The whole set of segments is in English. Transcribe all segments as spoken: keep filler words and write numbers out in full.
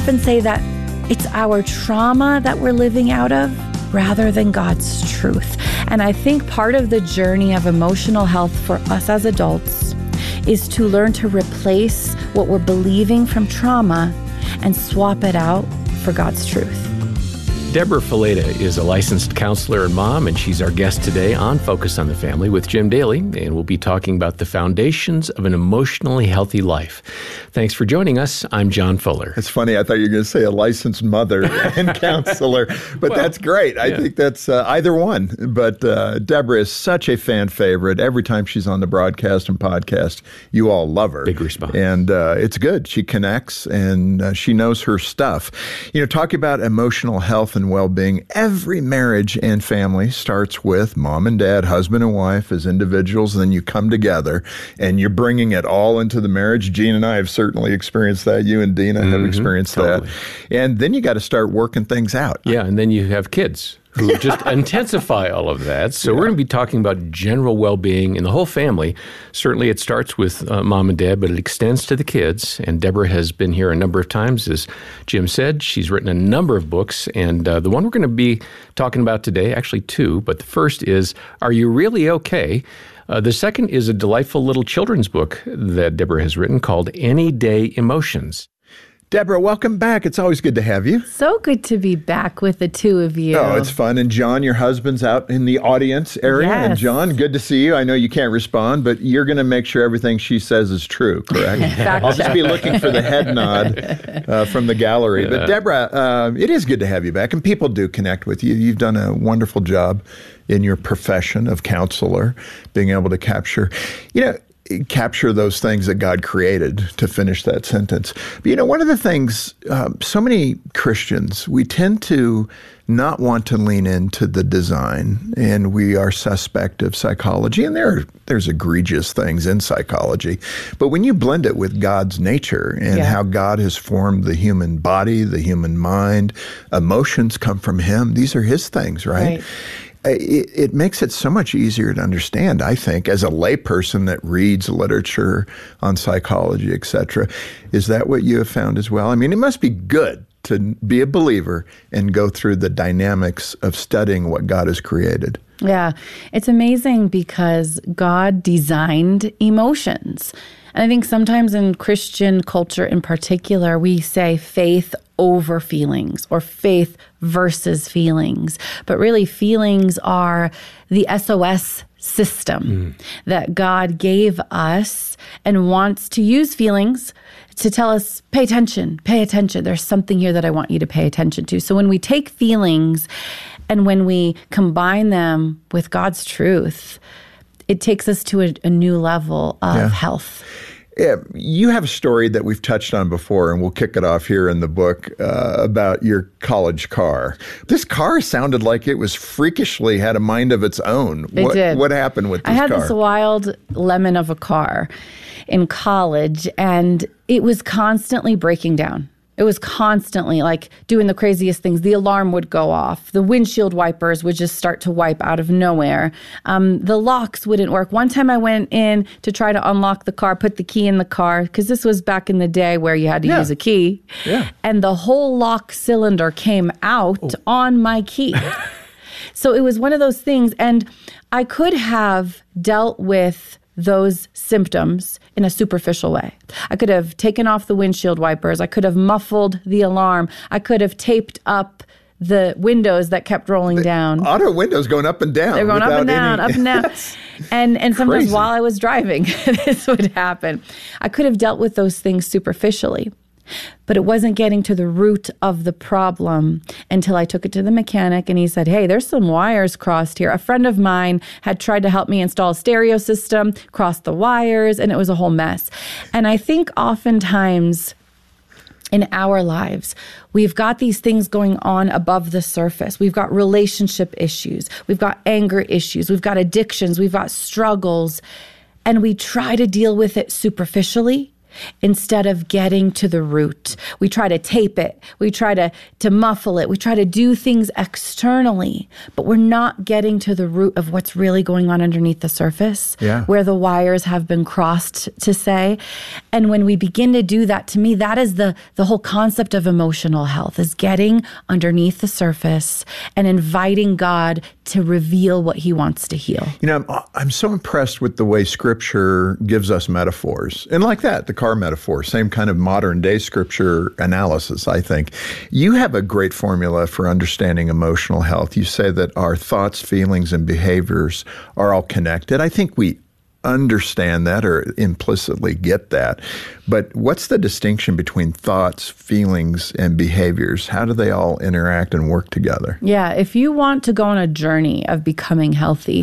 often say that it's our trauma that we're living out of rather than God's truth. And I think part of the journey of emotional health for us as adults is to learn to replace what we're believing from trauma and swap it out for God's truth. Deborah Fileta is a licensed counselor and mom, and she's our guest today on Focus on the Family with Jim Daly, and we'll be talking about the foundations of an emotionally healthy life. Thanks for joining us. I'm John Fuller. It's funny. I thought you were going to say a licensed mother and counselor, but well, that's great. I yeah. think that's uh, either one. But uh, Deborah is such a fan favorite. Every time she's on the broadcast and podcast, you all love her. Big response. And uh, it's good. She connects, and uh, she knows her stuff. You know, talking about emotional health and well-being, every marriage and family starts with mom and dad, husband and wife as individuals, and then you come together and you're bringing it all into the marriage. Gene and I have certainly experienced that. You and Dina mm-hmm, have experienced totally. that. And then you got to start working things out. Yeah, and then you have kids who just intensify all of that. So yeah. we're going to be talking about general well-being in the whole family. Certainly it starts with uh, mom and dad, but it extends to the kids. And Deborah has been here a number of times. As Jim said, she's written a number of books. And uh, the one we're going to be talking about today, actually two, but the first is, Are You Really Okay? Uh, the second is a delightful little children's book that Deborah has written called Any Day Emotions. Deborah, welcome back. It's always good to have you. So good to be back with the two of you. Oh, it's fun. And John, your husband's out in the audience area. Yes. And John, good to see you. I know you can't respond, but you're going to make sure everything she says is true, correct? I'll just be looking for the head nod uh, from the gallery. Yeah. But Deborah, uh, it is good to have you back. And people do connect with you. You've done a wonderful job in your profession of counselor, being able to capture, you know, capture those things that God created, to finish that sentence. But, you know, one of the things, uh, so many Christians, we tend to not want to lean into the design, and we are suspect of psychology, and there there's egregious things in psychology. But when you blend it with God's nature and yeah. how God has formed the human body, the human mind, emotions come from Him. These are His things, right? right. It, it makes it so much easier to understand, I think, as a layperson that reads literature on psychology, et cetera. Is that what you have found as well? I mean, it must be good to be a believer and go through the dynamics of studying what God has created. Yeah, it's amazing because God designed emotions. And I think sometimes in Christian culture in particular, we say faith over feelings or faith versus feelings. But really, feelings are the S O S system mm. that God gave us and wants to use feelings to tell us, pay attention, pay attention. There's something here that I want you to pay attention to. So when we take feelings and when we combine them with God's truth, it takes us to a, a new level of yeah. health. Yeah, you have a story that we've touched on before, and we'll kick it off here in the book, uh, about your college car. This car sounded like it was freakishly had a mind of its own. It what, did. What happened with this car? I had car? this wild lemon of a car in college, and it was constantly breaking down. It was constantly like doing the craziest things. The alarm would go off. The windshield wipers would just start to wipe out of nowhere. Um, the locks wouldn't work. One time I went in to try to unlock the car, put the key in the car, because this was back in the day where you had to yeah. use a key. Yeah. And the whole lock cylinder came out oh. on my key. So it was one of those things. And I could have dealt with those symptoms in a superficial way. I could have taken off the windshield wipers. I could have muffled the alarm. I could have taped up the windows that kept rolling the down. Auto windows going up and down. They're going up and down, any... up and down. And and sometimes Crazy. While I was driving, this would happen. I could have dealt with those things superficially. But it wasn't getting to the root of the problem until I took it to the mechanic and he said, hey, there's some wires crossed here. A friend of mine had tried to help me install a stereo system, crossed the wires, and it was a whole mess. And I think oftentimes in our lives, we've got these things going on above the surface. We've got relationship issues. We've got anger issues. We've got addictions. We've got struggles. And we try to deal with it superficially. instead of getting to the root. We try to tape it. We try to, to muffle it. We try to do things externally, but we're not getting to the root of what's really going on underneath the surface, yeah. where the wires have been crossed, to say. And when we begin to do that, to me, that is the, the whole concept of emotional health, is getting underneath the surface and inviting God to reveal what he wants to heal. You know, I'm, I'm so impressed with the way Scripture gives us metaphors. And like that, the car metaphor, same kind of modern day Scripture analysis, I think. You have a great formula for understanding emotional health. You say that our thoughts, feelings, and behaviors are all connected. I think we understand that or implicitly get that. But what's the distinction between thoughts, feelings, and behaviors? How do they all interact and work together? Yeah, if you want to go on a journey of becoming healthy,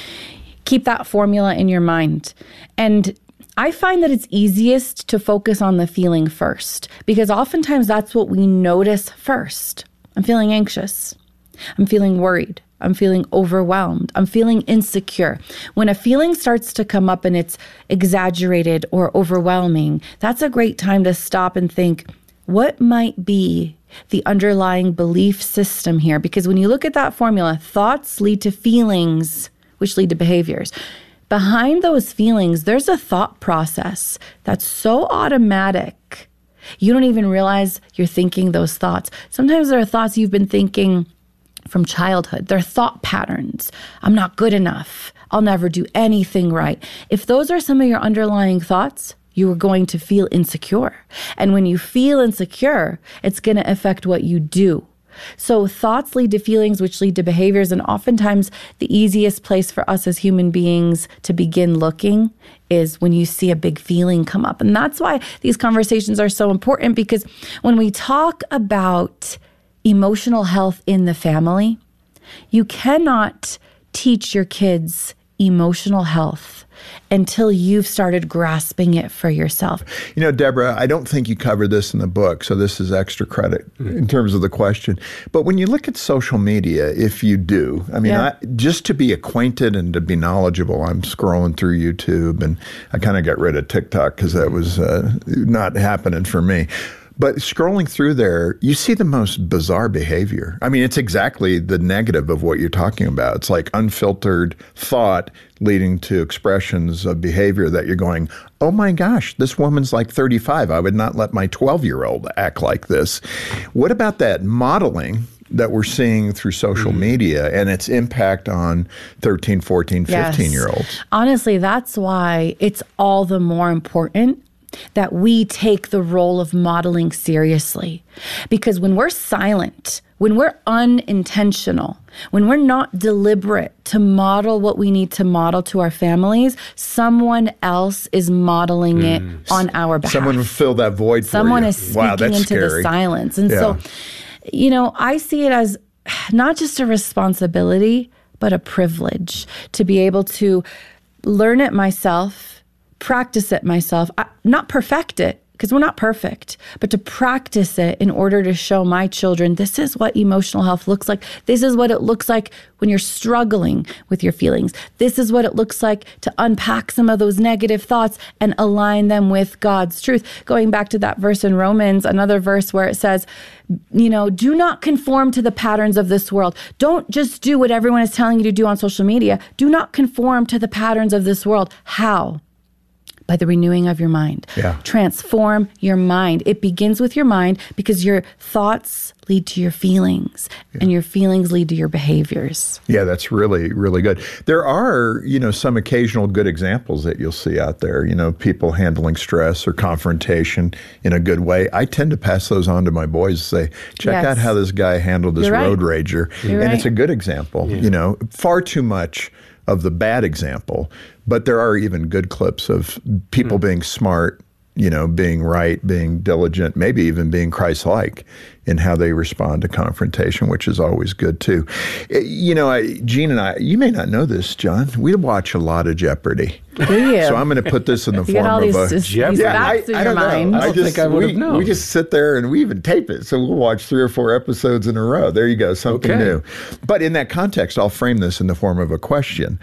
keep that formula in your mind. And I find that it's easiest to focus on the feeling first, because oftentimes that's what we notice first. I'm feeling anxious. I'm feeling worried. I'm feeling overwhelmed. I'm feeling insecure. When a feeling starts to come up and it's exaggerated or overwhelming, that's a great time to stop and think, what might be the underlying belief system here? Because when you look at that formula, thoughts lead to feelings, which lead to behaviors. Behind those feelings, there's a thought process that's so automatic, you don't even realize you're thinking those thoughts. Sometimes there are thoughts you've been thinking from childhood. They're thought patterns. I'm not good enough. I'll never do anything right. If those are some of your underlying thoughts, you are going to feel insecure. And when you feel insecure, it's going to affect what you do. So thoughts lead to feelings, which lead to behaviors. And oftentimes the easiest place for us as human beings to begin looking is when you see a big feeling come up. And that's why these conversations are so important, because when we talk about emotional health in the family, you cannot teach your kids emotional health until you've started grasping it for yourself. You know, Deborah, I don't think you covered this in the book, so this is extra credit mm. in terms of the question. But when you look at social media, if you do, I mean, yeah. I, just to be acquainted and to be knowledgeable, I'm scrolling through YouTube, and I kind of got rid of TikTok because that was uh, not happening for me. But scrolling through there, you see the most bizarre behavior. I mean, it's exactly the negative of what you're talking about. It's like unfiltered thought leading to expressions of behavior that you're going, oh my gosh, this woman's like thirty-five. I would not let my twelve-year-old act like this. What about that modeling that we're seeing through social mm. media and its impact on thirteen, fourteen, fifteen-year-olds? Yes. Honestly, that's why it's all the more important that we take the role of modeling seriously. Because when we're silent, when we're unintentional, when we're not deliberate to model what we need to model to our families, someone else is modeling mm. it on our behalf. Someone will fill that void for Someone you. is speaking wow, that's into scary. the silence. And yeah. so, you know, I see it as not just a responsibility, but a privilege to be able to learn it myself, practice it myself, I, not perfect it, because we're not perfect, but to practice it in order to show my children, this is what emotional health looks like. This is what it looks like when you're struggling with your feelings. This is what it looks like to unpack some of those negative thoughts and align them with God's truth. Going back to that verse in Romans, another verse where it says, you know, do not conform to the patterns of this world. Don't just do what everyone is telling you to do on social media. Do not conform to the patterns of this world. How? By the renewing of your mind. Yeah. Transform your mind. It begins with your mind, because your thoughts lead to your feelings yeah. and your feelings lead to your behaviors. Yeah, that's really, really good. There are, you know, some occasional good examples that you'll see out there, you know, people handling stress or confrontation in a good way. I tend to pass those on to my boys and say, check yes. out how this guy handled this right. road rager. You're and right. it's a good example, yeah. you know, far too much of the bad example, but there are even good clips of people mm. being smart, you know, being right, being diligent, maybe even being Christ-like in how they respond to confrontation, which is always good too. You know, I, Jean and I, you may not know this, John, we watch a lot of Jeopardy. Do you? So I'm going to put this in the you form all of these, a... Jeopardy. Yeah, I, in I your don't mind. know. I, I don't just, think I would we, have known. We just sit there and we even tape it. So we'll watch three or four episodes in a row. There you go, something okay. new. But in that context, I'll frame this in the form of a question.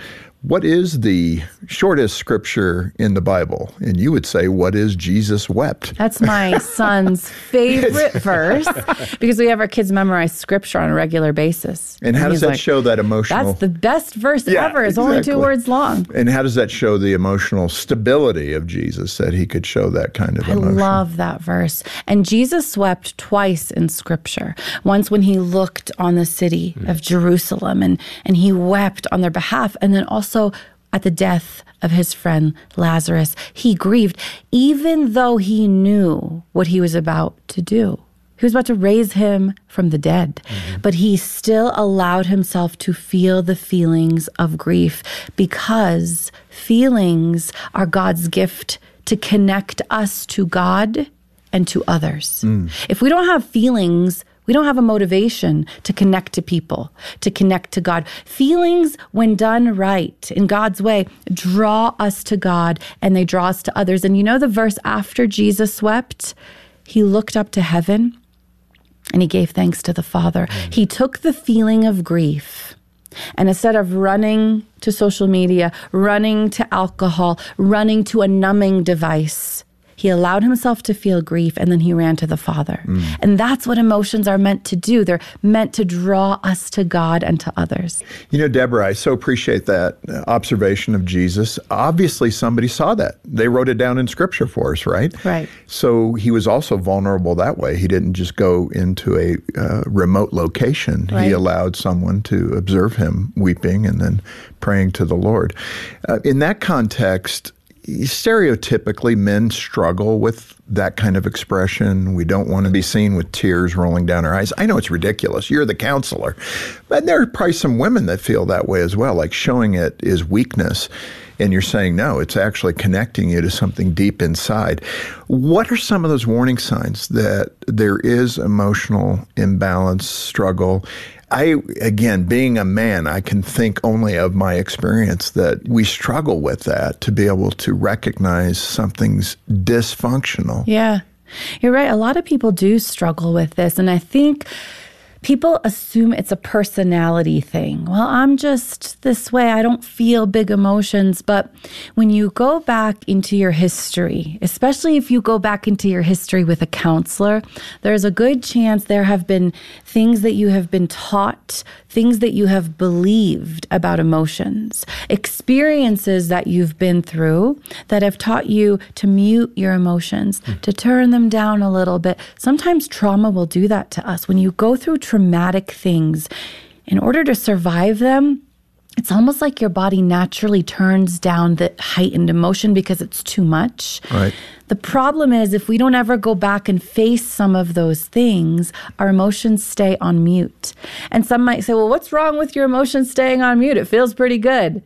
What is the shortest scripture in the Bible? And you would say, what is Jesus wept? That's my son's favorite verse because we have our kids memorize scripture on a regular basis. And how and does that like, show that emotional? That's the best verse yeah, ever. It's exactly. only two words long. And how does that show the emotional stability of Jesus, that he could show that kind of emotion? I love that verse. And Jesus wept twice in scripture. Once when he looked on the city mm. of Jerusalem and, and he wept on their behalf. And then also at the death of his friend Lazarus, he grieved, even though he knew what he was about to do. He was about to raise him from the dead, mm-hmm. but he still allowed himself to feel the feelings of grief because feelings are God's gift to connect us to God and to others. Mm. If we don't have feelings, we don't have a motivation to connect to people, to connect to God. Feelings, when done right, in God's way, draw us to God and they draw us to others. And you know the verse after Jesus wept? He looked up to heaven and he gave thanks to the Father. Mm. He took the feeling of grief and instead of running to social media, running to alcohol, running to a numbing device, he allowed himself to feel grief, and then he ran to the Father. Mm. And that's what emotions are meant to do. They're meant to draw us to God and to others. You know, Deborah, I so appreciate that observation of Jesus. Obviously, somebody saw that. They wrote it down in Scripture for us, right? Right. So he was also vulnerable that way. He didn't just go into a uh, remote location. Right. He allowed someone to observe him weeping and then praying to the Lord. Uh, in that context, stereotypically, men struggle with that kind of expression. We don't want to be seen with tears rolling down our eyes. I know it's ridiculous. You're the counselor. But there are probably some women that feel that way as well, like showing it is weakness. And you're saying, no, it's actually connecting you to something deep inside. What are some of those warning signs that there is emotional imbalance, struggle? I, again, being a man, I can think only of my experience that we struggle with that, to be able to recognize something's dysfunctional. Yeah, you're right. A lot of people do struggle with this. And I think people assume it's a personality thing. Well, I'm just this way. I don't feel big emotions. But when you go back into your history, especially if you go back into your history with a counselor, there's a good chance there have been things that you have been taught, things that you have believed about emotions, experiences that you've been through that have taught you to mute your emotions, mm. to turn them down a little bit. Sometimes trauma will do that to us. When you go through traumatic things, in order to survive them, it's almost like your body naturally turns down the heightened emotion because it's too much. Right. The problem is if we don't ever go back and face some of those things, our emotions stay on mute. And some might say, well, what's wrong with your emotions staying on mute? It feels pretty good.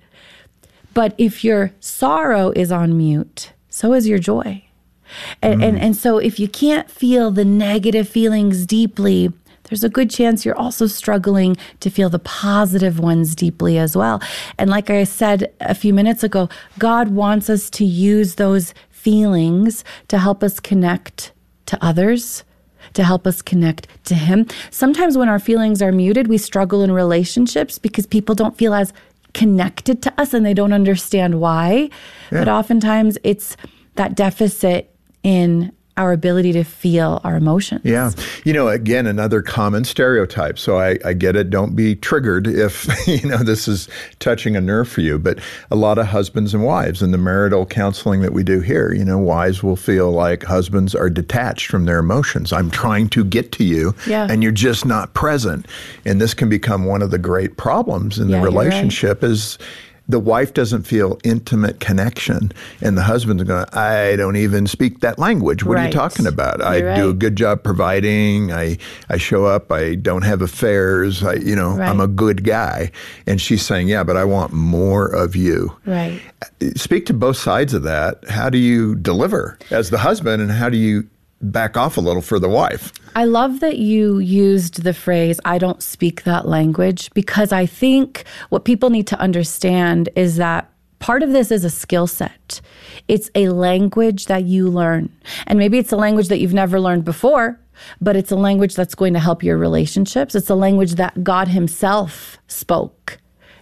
But if your sorrow is on mute, so is your joy. And, mm. and, and so if you can't feel the negative feelings deeply, there's a good chance you're also struggling to feel the positive ones deeply as well. And like I said a few minutes ago, God wants us to use those feelings to help us connect to others, to help us connect to Him. Sometimes when our feelings are muted, we struggle in relationships because people don't feel as connected to us and they don't understand why. Yeah. But oftentimes it's that deficit in our ability to feel our emotions. Yeah. You know, again, another common stereotype. So I, I get it. Don't be triggered if, you know, this is touching a nerve for you. But a lot of husbands and wives in the marital counseling that we do here, you know, wives will feel like husbands are detached from their emotions. I'm trying to get to you yeah. and you're just not present. And this can become one of the great problems in yeah, the relationship right. is the wife doesn't feel intimate connection, and the husband's going, I don't even speak that language. What right. are you talking about? You're I right. do a good job providing. I, I show up. I don't have affairs. I, you know, right. I'm a good guy. And she's saying, yeah, but I want more of you. Right. Speak to both sides of that. How do you deliver as the husband, and how do you back off a little for the wife? I love that you used the phrase, I don't speak that language, because I think what people need to understand is that part of this is a skill set. It's a language that you learn. And maybe it's a language that you've never learned before, but it's a language that's going to help your relationships. It's a language that God Himself spoke.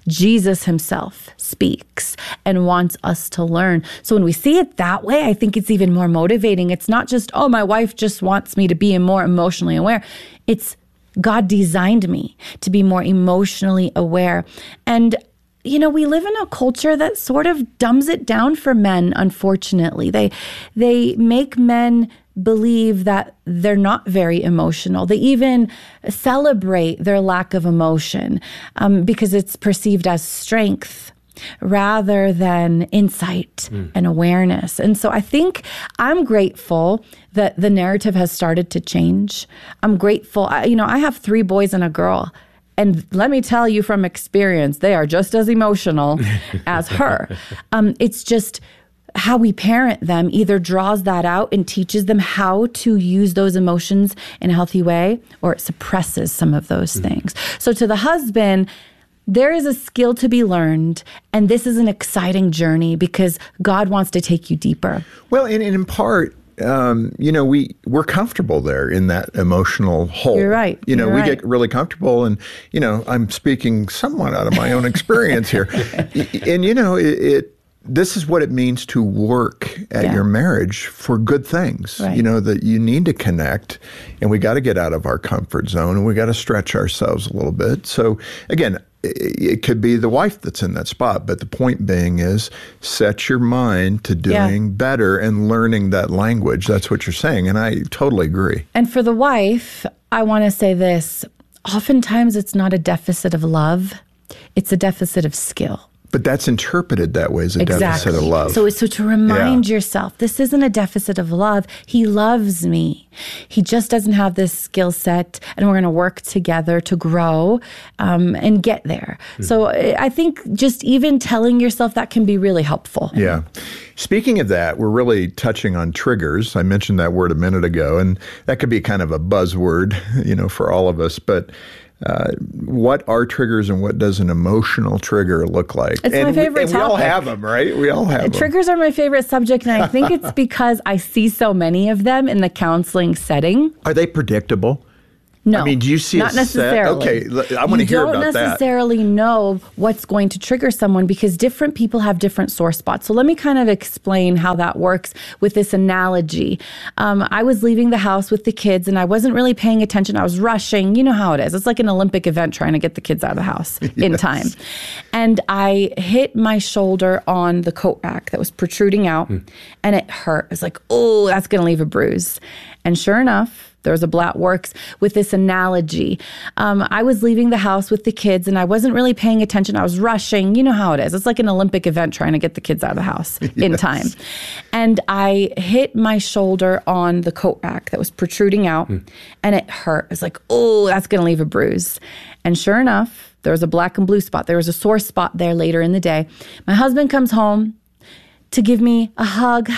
Jesus himself speaks and wants us to learn. So when we see it that way, I think it's even more motivating. It's not just, oh, my wife just wants me to be more emotionally aware. It's God designed me to be more emotionally aware. And you know, we live in a culture that sort of dumbs it down for men, unfortunately. They they make men believe that they're not very emotional. They even celebrate their lack of emotion um, because it's perceived as strength rather than insight mm. and awareness. And so I think I'm grateful that the narrative has started to change. I'm grateful. I, you know, I have three boys and a girl. And let me tell you from experience, they are just as emotional as her. Um, it's just how we parent them either draws that out and teaches them how to use those emotions in a healthy way, or it suppresses some of those mm-hmm. things. So to the husband, there is a skill to be learned, and this is an exciting journey because God wants to take you deeper. Well, and, and in part, Um, you know, we, we're comfortable there in that emotional hole. You're right. You know, You're we right. get really comfortable, and, you know, I'm speaking somewhat out of my own experience here. And, you know, it, it this is what it means to work at yeah. your marriage for good things. Right. You know, that you need to connect, and we got to get out of our comfort zone, and we got to stretch ourselves a little bit. So, again, it could be the wife that's in that spot, but the point being is set your mind to doing yeah. better and learning that language. That's what you're saying, and I totally agree. And for the wife, I want to say this. Oftentimes, it's not a deficit of love. It's a deficit of skill. But that's interpreted that way as a exactly. deficit of love. So, so to remind yeah. yourself, this isn't a deficit of love. He loves me. He just doesn't have this skill set, and we're going to work together to grow um, and get there. Mm-hmm. So I think just even telling yourself that can be really helpful. Yeah. Speaking of that, we're really touching on triggers. I mentioned that word a minute ago, and that could be kind of a buzzword, you know, for all of us. But Uh, what are triggers, and what does an emotional trigger look like? It's and my favorite we, and topic. we all have them, right? We all have them. Triggers are my favorite subject, and I think it's because I see so many of them in the counseling setting. Are they predictable? No. I mean, do you see not a necessarily. Set? Okay, I want to hear about that. You don't necessarily know what's going to trigger someone because different people have different sore spots. So let me kind of explain how that works with this analogy. Um, I was leaving the house with the kids, and I wasn't really paying attention. I was rushing. You know how it is. It's like an Olympic event trying to get the kids out of the house yes. in time. And I hit my shoulder on the coat rack that was protruding out, hmm. and it hurt. It was like, oh, that's going to leave a bruise. And sure enough, there was a black works with this analogy. Um, I was leaving the house with the kids, and I wasn't really paying attention. I was rushing. You know how it is. It's like an Olympic event trying to get the kids out of the house yes. in time. And I hit my shoulder on the coat rack that was protruding out, hmm. and it hurt. It was like, oh, that's going to leave a bruise. And sure enough, there was a black and blue spot. There was a sore spot there later in the day. My husband comes home to give me a hug.